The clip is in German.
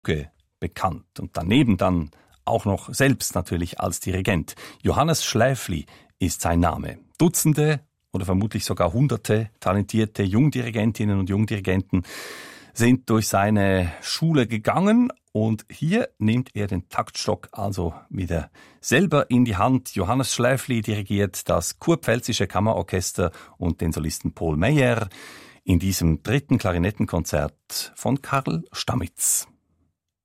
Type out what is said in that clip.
bekannt und daneben dann auch noch selbst natürlich als Dirigent. Johannes Schläfli ist sein Name. Dutzende oder vermutlich sogar Hunderte talentierte Jungdirigentinnen und Jungdirigenten sind durch seine Schule gegangen und hier nimmt er den Taktstock also wieder selber in die Hand. Johannes Schläfli dirigiert das Kurpfälzische Kammerorchester und den Solisten Paul Meyer in diesem 3. Klarinettenkonzert von Karl Stamitz.